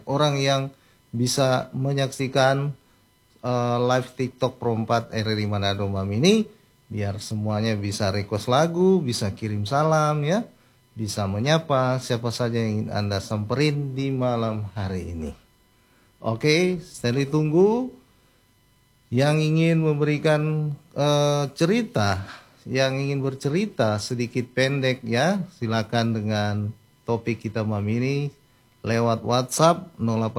orang yang bisa menyaksikan live TikTok Pro 4 RRI Manado Mam ini, biar semuanya bisa request lagu, bisa kirim salam ya, bisa menyapa siapa saja yang ingin Anda samperin di malam hari ini. Oke, Stanley tunggu. Yang ingin memberikan cerita, yang ingin bercerita sedikit pendek ya, silakan dengan topik kita malam ini lewat WhatsApp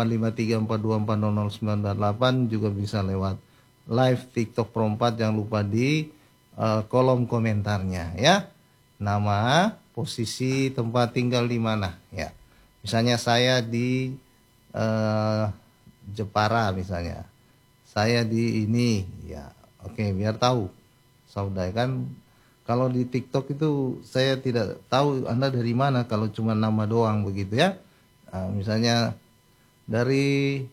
085342400988, juga bisa lewat live TikTok Pro 4. Jangan lupa di kolom komentarnya ya, nama, posisi, tempat tinggal di mana ya. Misalnya saya di Jepara misalnya, saya di ini ya, oke, biar tahu saudara kan. Kalau di TikTok itu saya tidak tahu Anda dari mana kalau cuma nama doang begitu ya. Misalnya dari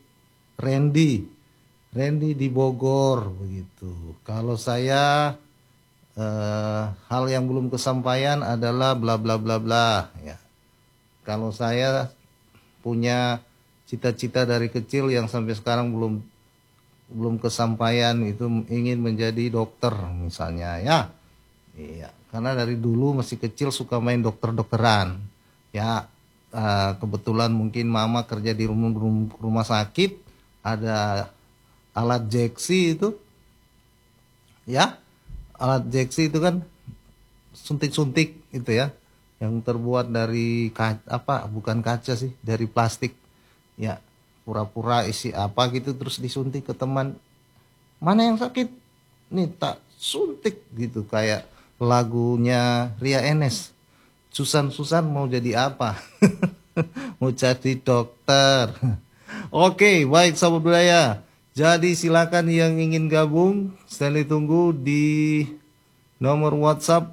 Randy di Bogor begitu. Kalau saya hal yang belum kesampaian adalah bla bla bla bla ya. Kalau saya punya cita-cita dari kecil yang sampai sekarang belum kesampaian, itu ingin menjadi dokter misalnya ya. Iya, karena dari dulu masih kecil suka main dokter-dokteran ya. Kebetulan mungkin mama kerja di rumah sakit, ada alat jeksi itu ya. Alat jeksi itu kan suntik-suntik itu ya, yang terbuat dari bukan kaca sih, dari plastik ya, pura-pura isi apa gitu terus disuntik ke teman. Mana yang sakit nih, tak suntik gitu, kayak lagunya Ria Enes, Susan mau jadi apa? Mau jadi dokter. Oke, baik sahabat budaya, jadi silakan yang ingin gabung, Stanley tunggu di nomor WhatsApp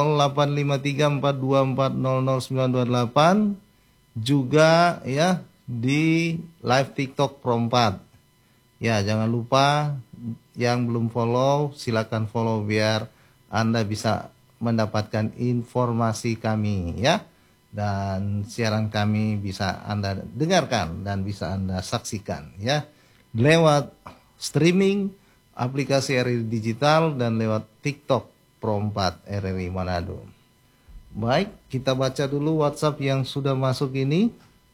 085342400928, juga ya di live TikTok Pro 4. Ya, jangan lupa yang belum follow silakan follow biar Anda bisa mendapatkan informasi kami ya. Dan siaran kami bisa Anda dengarkan dan bisa Anda saksikan ya, lewat streaming aplikasi RRI Digital dan lewat TikTok Pro 4 RRI Manado. Baik, kita baca dulu WhatsApp yang sudah masuk ini.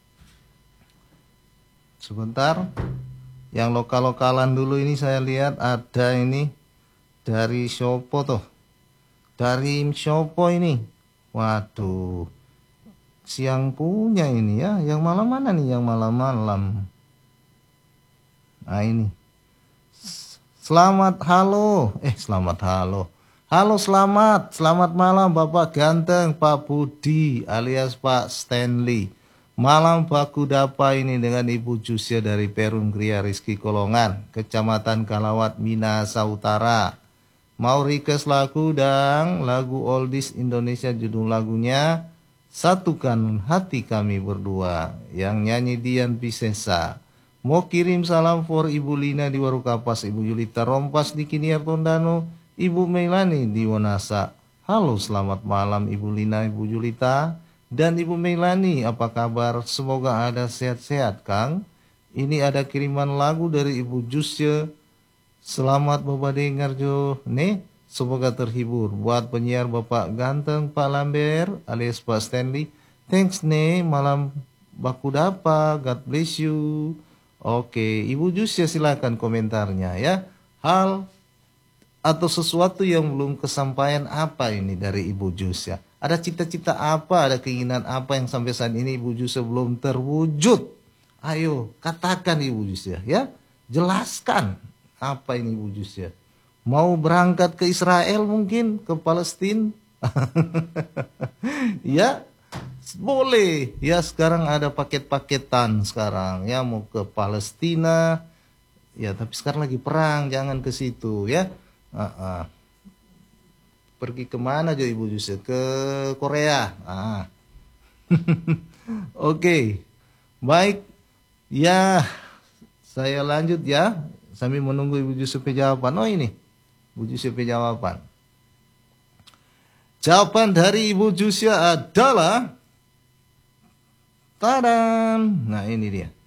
Sebentar. Yang lokal-lokalan dulu ini saya lihat ada ini dari Shoppo tuh. Dari Shoppo ini. Waduh. Siang punya ini ya. Yang malam mana nih yang malam-malam? Nah ini. Selamat halo. Selamat halo. Halo, selamat malam Bapak ganteng, Pak Budi alias Pak Stanley. Malam baku dapa ini dengan Ibu Jusia dari Perum Gria Rizky Kolongan, Kecamatan Kalawat, Minahasa Utara. Mau request lagu dan lagu oldies Indonesia, judul lagunya Satukan Hati Kami Berdua, yang nyanyi Dian Piscesa. Mau kirim salam for Ibu Lina di Warukapas, Ibu Yulita Rompas di Kiniar Tondano, Ibu Meilani di Wanasa. Halo, selamat malam Ibu Lina, Ibu Yulita, dan Ibu Meilani. Apa kabar? Semoga ada sehat-sehat, Kang. Ini ada kiriman lagu dari Ibu Jusye. Selamat Bapak dengar Jo. Nih, semoga terhibur. Buat penyiar Bapak ganteng Pak Lambert alias Pak Stanley. Thanks nih, malam baku dapa. God bless you. Oke, Ibu Jusye silakan komentarnya ya. Hal atau sesuatu yang belum kesampaian apa ini dari Ibu Jusya? Ada cita-cita apa, ada keinginan apa yang sampai saat ini Ibu Jusya belum terwujud? Ayo, katakan Ibu Jusya ya. Jelaskan apa ini Ibu Jusya. Mau berangkat ke Israel mungkin, ke Palestina? Ya, boleh. Ya, sekarang ada paket-paketan sekarang ya, mau ke Palestina. Ya, tapi sekarang lagi perang, jangan ke situ ya. Pergi kemana aja Ibu Jusya? Ke Korea. Oke. Baik. Ya, saya lanjut ya, sambil menunggu Ibu Jusya jawaban. Oh ini, Ibu Jusya jawaban. Jawaban dari Ibu Jusya adalah tadam. Nah ini dia.